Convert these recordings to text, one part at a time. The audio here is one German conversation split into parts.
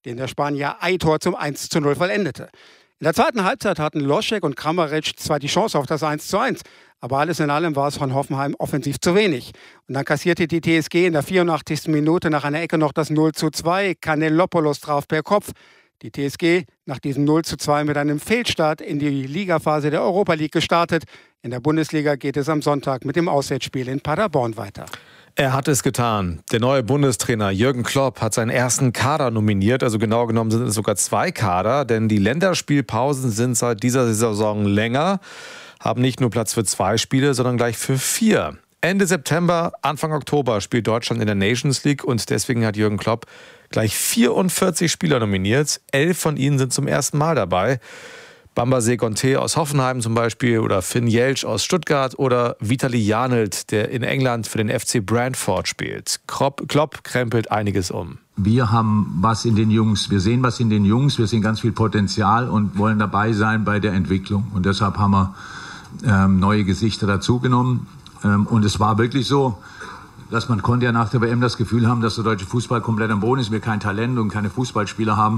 den der Spanier Aitor zum 1:0 vollendete. In der zweiten Halbzeit hatten Loschek und Kramaric zwar die Chance auf das 1:1, aber alles in allem war es von Hoffenheim offensiv zu wenig. Und dann kassierte die TSG in der 84. Minute nach einer Ecke noch das 0:2. Kanellopoulos traf per Kopf. Die TSG nach diesem 0:2 mit einem Fehlstart in die Ligaphase der Europa League gestartet. In der Bundesliga geht es am Sonntag mit dem Auswärtsspiel in Paderborn weiter. Er hat es getan. Der neue Bundestrainer Jürgen Klopp hat seinen ersten Kader nominiert. Also genau genommen sind es sogar 2 Kader, denn die Länderspielpausen sind seit dieser Saison länger, haben nicht nur Platz für 2 Spiele, sondern gleich für 4. Ende September, Anfang Oktober spielt Deutschland in der Nations League und deswegen hat Jürgen Klopp gleich 44 Spieler nominiert. 11 von ihnen sind zum ersten Mal dabei. Bamba Segonte aus Hoffenheim zum Beispiel oder Finn Jeltsch aus Stuttgart oder Vitali Janelt, der in England für den FC Brentford spielt. Klopp krempelt einiges um. Wir haben was in den Jungs, wir sehen was in den Jungs, wir sehen ganz viel Potenzial und wollen dabei sein bei der Entwicklung. Und deshalb haben wir neue Gesichter dazugenommen. Und es war wirklich so, dass man konnte ja nach der WM das Gefühl haben, dass der deutsche Fußball komplett am Boden ist, wir kein Talent und keine Fußballspieler haben.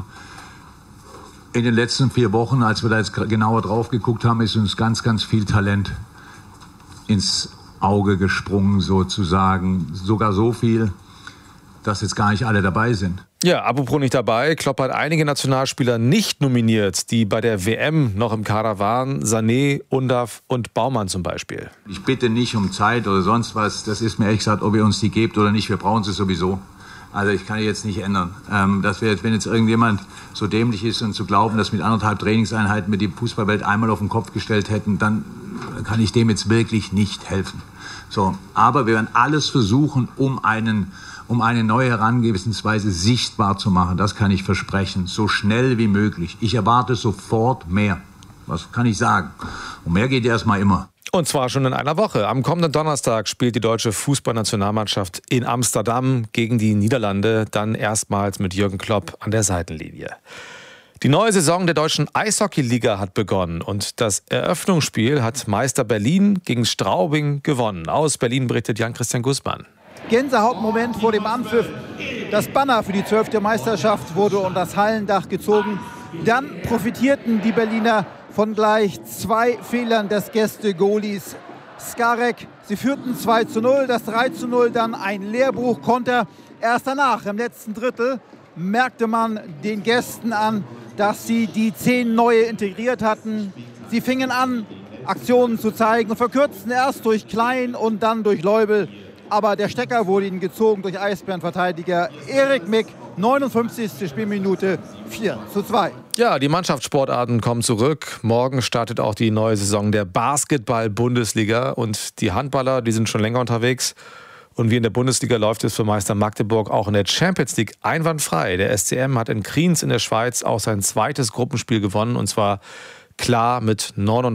In den letzten 4 Wochen, als wir da jetzt genauer drauf geguckt haben, ist uns ganz, ganz viel Talent ins Auge gesprungen sozusagen. Sogar so viel, dass jetzt gar nicht alle dabei sind. Ja, apropos nicht dabei. Klopp hat einige Nationalspieler nicht nominiert, die bei der WM noch im Kader waren. Sané, Undav und Baumann zum Beispiel. Ich bitte nicht um Zeit oder sonst was. Das ist mir ehrlich gesagt, ob ihr uns die gebt oder nicht. Wir brauchen sie sowieso. Also ich kann jetzt nicht ändern. Wenn jetzt irgendjemand so dämlich ist und zu glauben, dass mit 1,5 Trainingseinheiten wir die Fußballwelt einmal auf den Kopf gestellt hätten, dann kann ich dem jetzt wirklich nicht helfen. So, aber wir werden alles versuchen, um eine neue Herangehensweise sichtbar zu machen. Das kann ich versprechen. So schnell wie möglich. Ich erwarte sofort mehr. Was kann ich sagen? Und mehr geht erstmal immer. Und zwar schon in einer Woche. Am kommenden Donnerstag spielt die deutsche Fußballnationalmannschaft in Amsterdam gegen die Niederlande. Dann erstmals mit Jürgen Klopp an der Seitenlinie. Die neue Saison der deutschen Eishockeyliga hat begonnen. Und das Eröffnungsspiel hat Meister Berlin gegen Straubing gewonnen. Aus Berlin berichtet Jan-Christian Gußmann. Gänsehautmoment vor dem Anpfiff. Das Banner für die 12. Meisterschaft wurde unter das Hallendach gezogen. Dann profitierten die Berliner von gleich 2 Fehlern des Gäste-Goalies Skarek. Sie führten 2:0, das 3:0 dann ein Leerbruchkonter. Erst danach, im letzten Drittel, merkte man den Gästen an, dass sie die 10 neue integriert hatten. Sie fingen an, Aktionen zu zeigen und verkürzten erst durch Klein und dann durch Leubel. Aber der Stecker wurde ihnen gezogen durch Eisbärenverteidiger Erik Mick. 59. Spielminute, 4:2. Ja, die Mannschaftssportarten kommen zurück. Morgen startet auch die neue Saison der Basketball-Bundesliga. Und die Handballer, die sind schon länger unterwegs. Und wie in der Bundesliga läuft es für Meister Magdeburg auch in der Champions League einwandfrei. Der SCM hat in Kriens in der Schweiz auch sein zweites Gruppenspiel gewonnen. Und zwar klar mit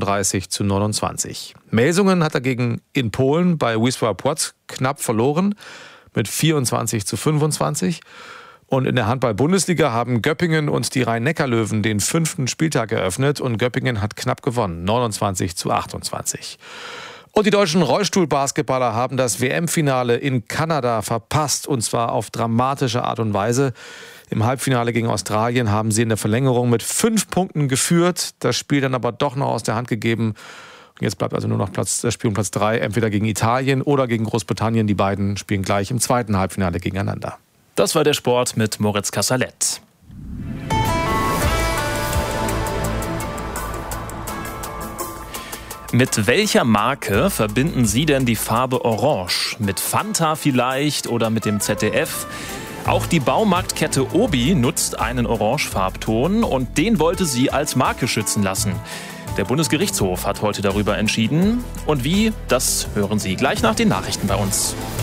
39:29. Melsungen hat dagegen in Polen bei Wisła Płock knapp verloren mit 24:25. Und in der Handball-Bundesliga haben Göppingen und die Rhein-Neckar-Löwen den 5. Spieltag eröffnet. Und Göppingen hat knapp gewonnen, 29:28. Und die deutschen Rollstuhlbasketballer haben das WM-Finale in Kanada verpasst. Und zwar auf dramatische Art und Weise. Im Halbfinale gegen Australien haben sie in der Verlängerung mit 5 Punkten geführt. Das Spiel dann aber doch noch aus der Hand gegeben. Und jetzt bleibt also nur noch das Spiel um Platz 3, entweder gegen Italien oder gegen Großbritannien. Die beiden spielen gleich im zweiten Halbfinale gegeneinander. Das war der Sport mit Moritz Kassalet. Mit welcher Marke verbinden Sie denn die Farbe Orange? Mit Fanta vielleicht oder mit dem ZDF? Auch die Baumarktkette Obi nutzt einen Orangefarbton und den wollte sie als Marke schützen lassen. Der Bundesgerichtshof hat heute darüber entschieden. Und wie, das hören Sie gleich nach den Nachrichten bei uns.